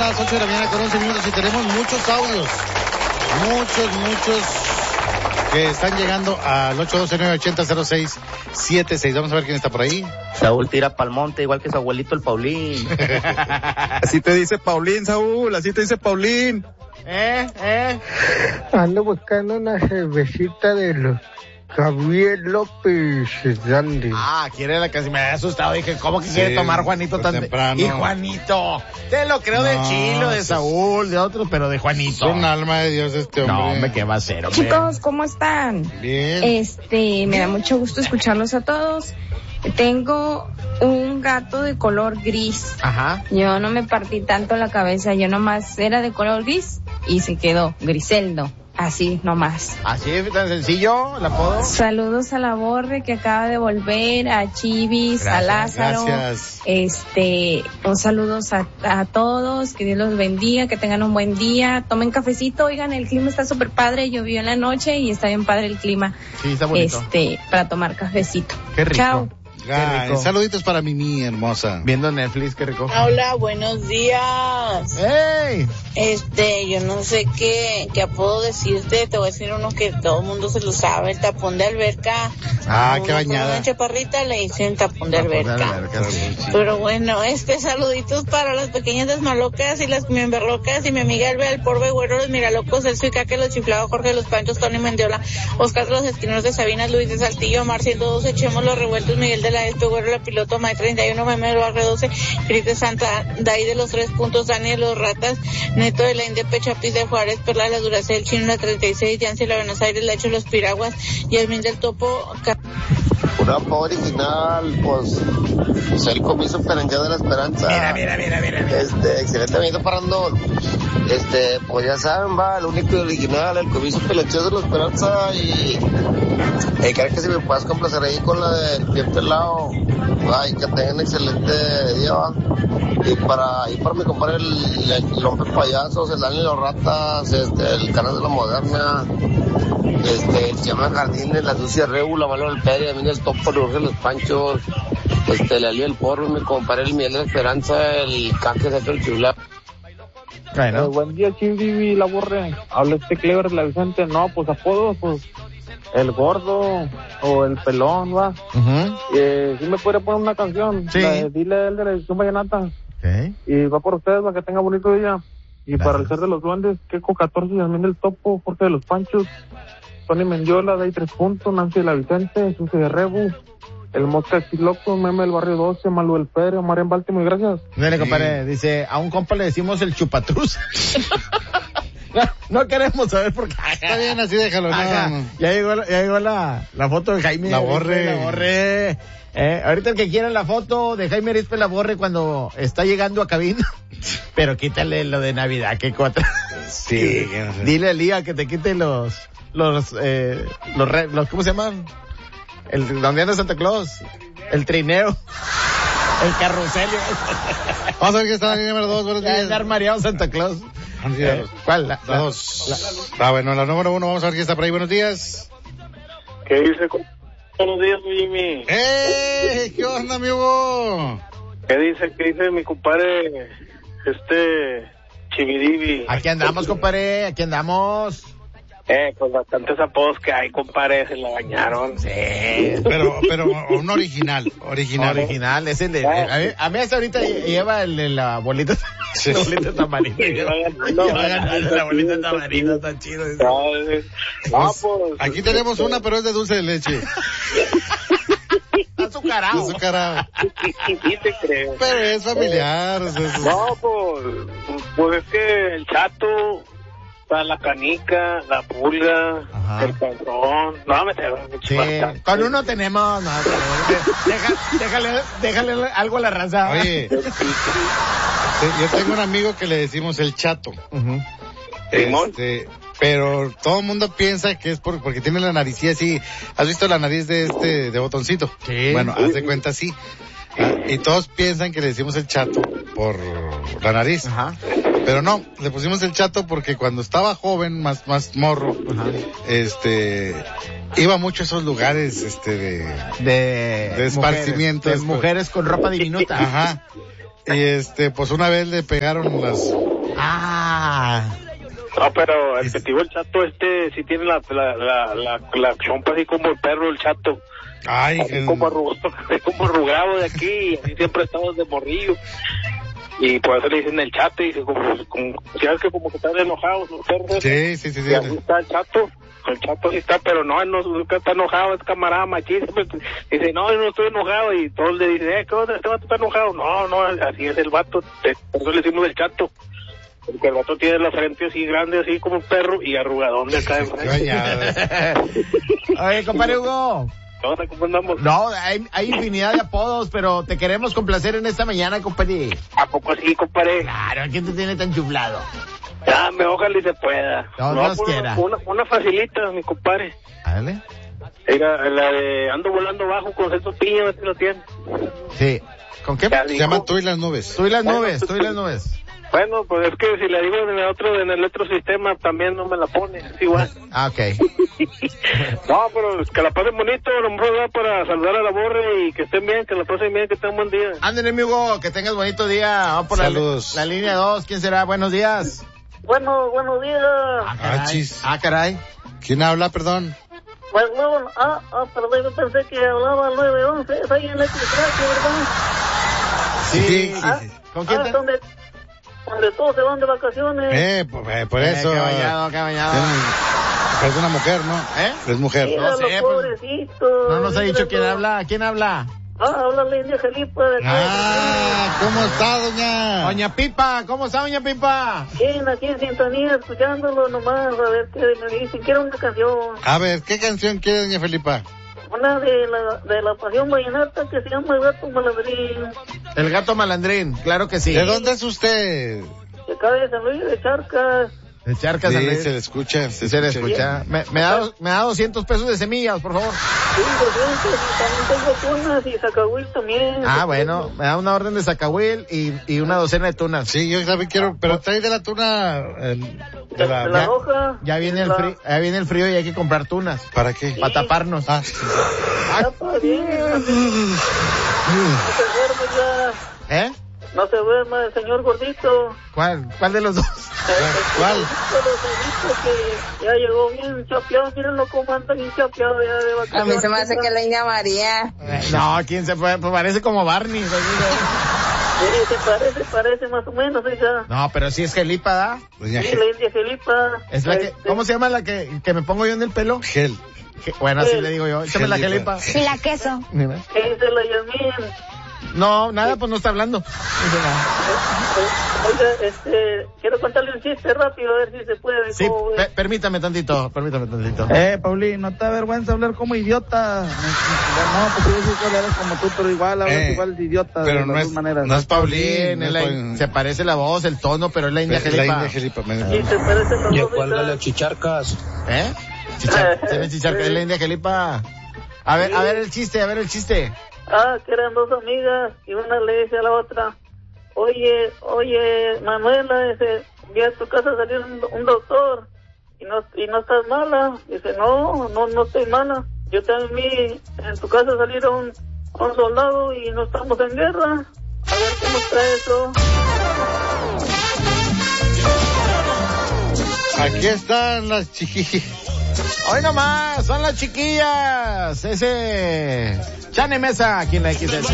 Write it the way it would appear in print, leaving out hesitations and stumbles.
las 8 de la mañana con 11 minutos y tenemos muchos audios. Muchos que están llegando al 812-980-0676. Vamos a ver quién está por ahí. Saúl tira pa'l monte igual que su abuelito el Paulín. Así te dice Paulín, Saúl, así te dice Paulín. Ando buscando una cervecita de los Javier López Hernández. Quiere la canción. Me había asustado. Dije, ¿cómo que quiere tomar Juanito tan temprano? Y Juanito, te lo creo de Chilo, de Saúl, de otros, pero de Juanito. Es un alma de Dios este hombre. No, hombre, ¿qué va a hacer, hombre? Chicos, ¿cómo están? Bien. Me da mucho gusto escucharlos a todos. Tengo un gato de color gris. Ajá. Yo no me partí tanto la cabeza, yo nomás era de color gris y se quedó Griseldo. Así nomás. Así es tan sencillo, el apodo. Saludos a la Borre que acaba de volver, a Chivis, Gracias, a Lázaro. gracias. Un saludos a todos, que Dios los bendiga, que tengan un buen día. Tomen cafecito, oigan, el clima está súper padre, llovió en la noche y está bien padre el clima. Sí, está bonito. Para tomar cafecito. Qué rico. Chao. Ay, saluditos para Mimi, hermosa. Viendo Netflix, qué rico. Hola, buenos días. ¡Ey! Yo no sé qué apodo decirte, te voy a decir uno que todo el mundo se lo sabe, el tapón de alberca. Qué bañada. Una chaparrita le dicen tapón de alberca. Sí. Pero bueno, saluditos para las pequeñas desmalocas y las miemberlocas y mi amiga Elvia, el Porbe, Güero, los Miralocos, el Suicaque, los Chiflados, Jorge, los Panchos, Tony Mendiola, Oscar, los Esquineros de Sabinas, Luis de Saltillo, Amar 112, Echemos los Revueltos, Miguel de la Este, Güero, la Piloto, May 31, Meme del Barrio 12, Cris de Santa, Dai de los 3 puntos, Dani de los Ratas, Neto de la Indepe, Chapis de Juárez, Perla de la Duracel, Chino la 36, Yancy la Buenos Aires, Lacho los Piraguas, Yasmín del Topo. Un apodo original, pues el comiso perengue de la esperanza. Mira. Excelente amigo Parrandón. Pues ya saben, va, el único original, el comiso pelencheo de la esperanza y creo que si me puedes complacer ahí con la del pie pelado. Ay, que tengan excelente día, va. Y para mi compadre el hombre payasos, el Dani de los Ratas, el canal de la Moderna, el Chema Jardines, la Lucia Rebu, la Mano del Pérez, también el Topo, el Jorge los Panchos, el Ali del Porro, mi compadre el Miel de la Esperanza, el Caque de el Chula. Bueno. Buen día, Chivi, la Borre. Habla Clever de la Vicente. No, pues apodos, pues el gordo o el pelón, va. ¿Sí me puede poner una canción? Sí. Dile a él de la edición vallenata. Okay. Y va por ustedes, para que tenga bonito día. Y Gracias. para el ser de los duendes, Keco 14, Yasmín del Topo, Jorge de los Panchos, Tony Mendiola, Day 3 puntos, Nancy de la Vicente, Suce de Rebu, el Mosca Chiloco, Meme del Barrio 12, Malu del Pérez, Omar en Baltimore, gracias. Mire, compadre, dice, a un compa le decimos el chupatruz. No queremos saber por qué. Está bien, así déjalo. No. Ya llegó la foto de Jaime. La Borre. La Borre. Ahorita el que quiera la foto de Jaime Arispe La Borre cuando está llegando a cabina. Pero quítale lo de Navidad, que cuatro. Sí. Dile a Lía que te quite los ¿cómo se llaman? Donde anda Santa Claus. El trineo. El carrusel. Vamos a ver qué está en la línea número 2. Buenos días. Andar mareado Santa Claus. ¿Cuál? La 2. Bueno, la número 1. Vamos a ver quién está por ahí. Buenos días. ¿Qué dice? Buenos días, Jimmy. ¿Qué onda, amigo? ¿Qué dice mi compadre, Chividivi? Aquí andamos, compadre, aquí andamos. Pues bastantes apodos que hay, compadre, se la bañaron. Sí. Pero un original. Original, es el de... A mí hasta ahorita lleva el de la bolita. Sí. La bolita tamarindo. La bolita tamarindo, está chido. Pues, aquí tenemos una, pero es de dulce de leche. Azucarado. Sí te creo. Pero es familiar. No, pues es que el Chato, la Canica, la Pulga, ajá, el Padrón. No, sí, con uno tenemos. No, déjale algo a la raza. Oye, yo tengo un amigo que le decimos el Chato. Pero todo el mundo piensa que es porque tiene la naricilla así. ¿Has visto la nariz de botoncito? Sí. Bueno, haz de cuenta así. Y todos piensan que le decimos el Chato por la nariz. Ajá. Pero no, le pusimos el Chato porque cuando estaba joven, más morro, ajá, iba mucho a esos lugares, de esparcimiento. De mujeres con ropa diminuta. Ajá. Y pues una vez le pegaron Ah. No, pero el que el Chato sí tiene la chompa así como el perro, el Chato. Ay, como arrugado de aquí, y siempre estamos de morrillo. Y por eso le dicen el Chato, y como ¿sabes que como que están enojados los perros? Sí. Y así está el Chato sí está, pero no, él nunca está enojado, es camarada machista. Dice, no, yo no estoy enojado, y todos le dicen, ¿qué onda? ¿Este vato está enojado? No, así es el vato, por eso le decimos el Chato. Porque el vato tiene la frente así grande, así como un perro, y arrugadón de acá enfrente. Oye, compadre Hugo. ¿Cómo andamos? No, hay infinidad de apodos, pero te queremos complacer en esta mañana, compadre. ¿A poco así, compadre? Claro, ¿quién te tiene tan chuflado? Ya, ojalá y se pueda. No quiera. Una facilita, mi compadre. Dale. Era la de ando volando bajo con Celso Piña, no sé si lo tiene. Sí. ¿Con qué? Se llama Tú y las nubes. Tú y las nubes. Bueno, pues es que si le digo en el otro sistema también no me la pone, es igual. Ah, ok. No, pero que la pasen bonito, a lo mejor va para saludar a la Borre y que estén bien, que la pasen bien, que tengan buen día. Ándale, amigo, que tengas bonito día. Vamos por Saludos. La línea 2. ¿Quién será? Buenos días. Bueno, buenos días. Ah, caray. ¿Quién habla, perdón? Pues no, perdón, yo pensé que hablaba al 911, es ahí en Electricidad, ¿verdad? Sí. ¿Con quién donde todos se van de vacaciones. Por eso. Qué bañado. Es una mujer, ¿no? Es mujer. Mira, No sé, pobrecito. No nos ha dicho quién habla. ¿Quién habla? Habla la India Felipa. ¿Cómo está, Doña Pipa, ¿cómo está, Doña Pipa? Bien, aquí en sintonía, escuchándolo nomás, a ver qué me dicen. Quiero una canción. A ver, ¿qué canción quiere, doña Felipa? Una de la pasión vallenata que se llama El Gato Malandrín. El Gato Malandrín, claro que sí. ¿De dónde es usted? De acá de San Luis de Charcas. De Charcas, Sí, San Luis. se le escucha. Se le escucha. Me da 200 pesos de semillas, por favor. Sí, 200, y también tengo tunas y zacahuil también. Ah, bueno, me da una orden de zacahuil y una docena de tunas. Sí, yo también quiero, pero trae de la tuna... de la roja. Ya viene el frío y hay que comprar tunas. ¿Para qué? Para taparnos. Ah. Está bien. No se duerme ya. ¿Eh? No se duerma el señor gordito. ¿Cuál de los dos? ¿Cuál? Que ya llegó bien chapeado, mírenlo cómo anda bien chapeado ya de vacaciones. A mí se me hace que la India María. No, ¿quién se puede? Pues parece como Barney. Sí, se parece más o menos, hija. No, pero sí es Gelipa, ¿da? Sí, la India Felipa. Es la que, ¿cómo se llama la que me pongo yo en el pelo? Gel. Bueno, así le digo yo. Échame la Gelipa. Y la queso. Mira. ¿Qué dice la Yasmín? No, nada, pues no está hablando. Oiga, quiero contarle un chiste rápido, a ver si se puede. Sí, permítame tantito. Paulín, ¿no te da vergüenza hablar como idiota? No, pues sí que hablas como tú, pero igual hablas igual de idiota. Pero de no las es, maneras. no es Paulín. Se parece la voz, el tono, pero es la India Gelipa. La India Gelipa. Sí, se parece la voz. Cuélgale chicharcas. ¿Eh? Chicharca, es la India Gelipa. A ver el chiste. Que eran dos amigas y una le dice a la otra, oye, Manuela, vi a tu casa salir un doctor y no estás mala. Dice, no estoy mala. Yo también vi en tu casa salir a un soldado y no estamos en guerra. A ver cómo está eso. Aquí están las chiquillas. Hoy nomás, son las chiquillas. Ese Chane Mesa aquí en la XS.